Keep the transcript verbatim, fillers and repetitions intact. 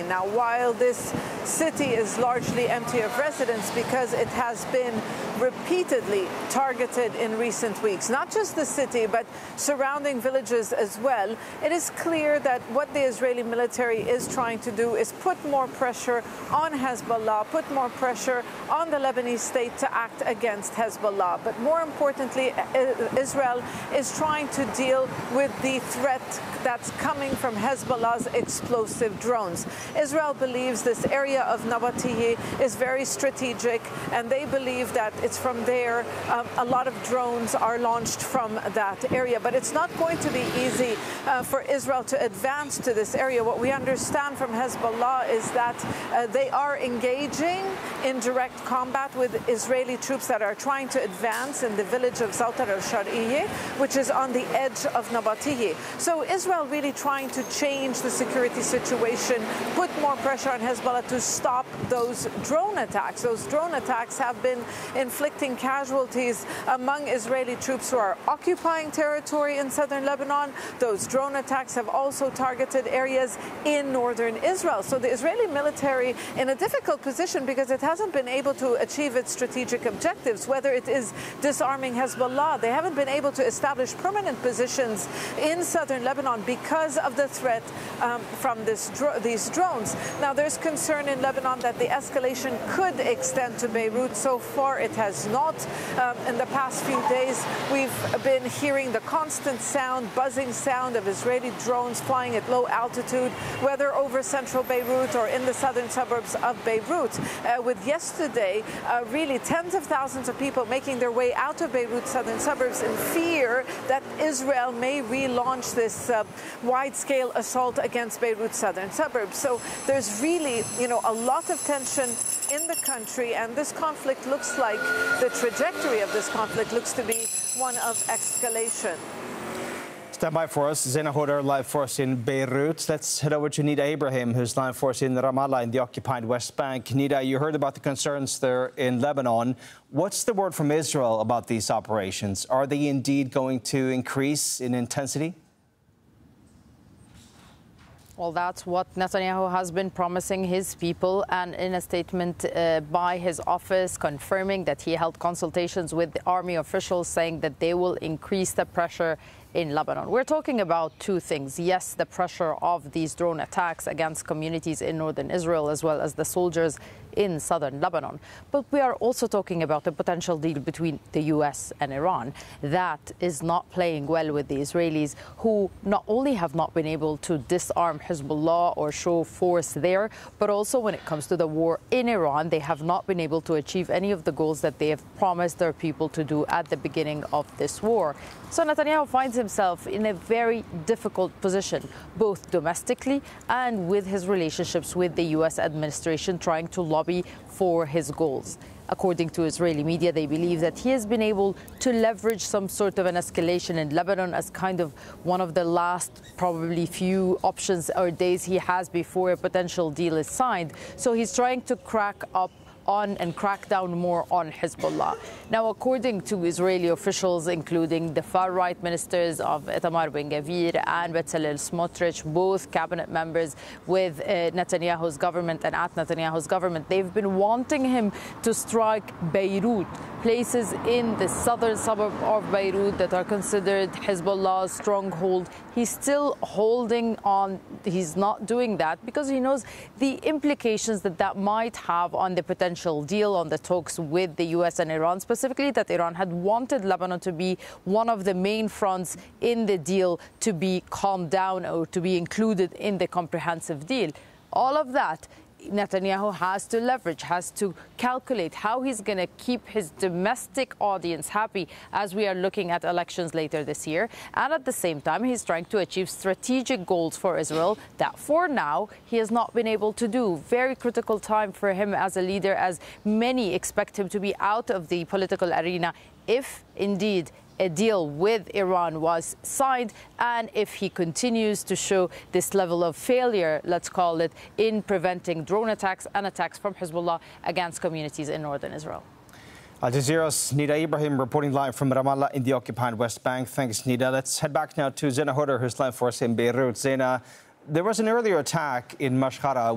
Now, while this city is largely empty of residents because it has been repeatedly targeted in recent weeks, not just the city, but surrounding villages as well, it is clear that what the Israeli military is trying to do is put more pressure on Hezbollah, put more pressure on the Lebanese state to act against Hezbollah. But more importantly, Israel is trying to deal with the threat that's coming from Hezbollah's explosive drones. Israel believes this area of Nabatieh is very strategic, and they believe that it's from there um, a lot of drones are launched from that area. But it's not going to be easy uh, for Israel to advance to this area. What we understand from Hezbollah is that uh, they are engaging in direct combat with Israeli troops that are trying to advance in the village of Zawtar al-Shar'iyeh, which is on the edge of Nabatieh. So Israel really trying to change the security situation, put more pressure on Hezbollah to stop those drone attacks. Those drone attacks have been inflicting casualties among Israeli troops who are occupying territory in southern Lebanon. Those drone attacks have also targeted areas in northern Israel. So the Israeli military in a difficult position because it hasn't been able to achieve its strategic objectives, whether it is disarming Hezbollah. They haven't been able to establish permanent positions in southern Lebanon because of the threat um, from this dro these drones. Now, there's concern in Lebanon that the escalation could extend to Beirut. So far, it has not. Um, in the past few days, we've been hearing the constant sound, buzzing sound of Israeli drones flying at low altitude, whether over central Beirut or in the southern suburbs of Beirut. Uh, with yesterday, uh, really tens of thousands of people making their way out of Beirut's southern suburbs in fear that Israel may relaunch this uh, wide-scale assault against Beirut's southern suburbs. So there's really, you know, a lot of tension in the country, and this conflict looks like the trajectory of this conflict looks to be one of escalation. Stand by for us. Zaina Hodar live for us in Beirut. Let's head over to Nida Ibrahim, who's live for us in Ramallah in the occupied West Bank. Nida, you heard about the concerns there in Lebanon. What's the word from Israel about these operations? Are they indeed going to increase in intensity? Well, that's what Netanyahu has been promising his people, and in a statement uh, by his office confirming that he held consultations with the army officials saying that they will increase the pressure in Lebanon. We're talking about two things. Yes, the pressure of these drone attacks against communities in northern Israel as well as the soldiers in southern Lebanon. But we are also talking about a potential deal between the U S and Iran that is not playing well with the Israelis, who not only have not been able to disarm Hezbollah or show force there, but also when it comes to the war in Iran, they have not been able to achieve any of the goals that they have promised their people to do at the beginning of this war. So Netanyahu finds himself in a very difficult position, both domestically and with his relationships with the U S administration, trying to lobby for his goals. According to Israeli media, they believe that he has been able to leverage some sort of an escalation in Lebanon as kind of one of the last probably few options or days he has before a potential deal is signed. So he's trying to crack up on and crack down more on Hezbollah. Now, according to Israeli officials, including the far-right ministers of Itamar Ben-Gvir and Bezalel Smotrich, both cabinet members with uh, Netanyahu's government and at Netanyahu's government, they've been wanting him to strike Beirut, places in the southern suburb of Beirut that are considered Hezbollah's stronghold. He's still holding on. He's not doing that because he knows the implications that that might have on the potential deal, on the talks with the U S and Iran, specifically that Iran had wanted Lebanon to be one of the main fronts in the deal, to be calmed down or to be included in the comprehensive deal. All of that Netanyahu has to leverage, has to calculate how he's going to keep his domestic audience happy as we are looking at elections later this year. And at the same time, he's trying to achieve strategic goals for Israel that for now he has not been able to do. Very critical time for him as a leader, as many expect him to be out of the political arena if indeed a deal with Iran was signed, and if he continues to show this level of failure, let's call it, in preventing drone attacks and attacks from Hezbollah against communities in northern Israel. Al Jazeera's Nida Ibrahim reporting live from Ramallah in the occupied West Bank. Thanks, Nida. Let's head back now to Zaina Hodar, who's live for us in Beirut. Zaina, there was an earlier attack in Mashhara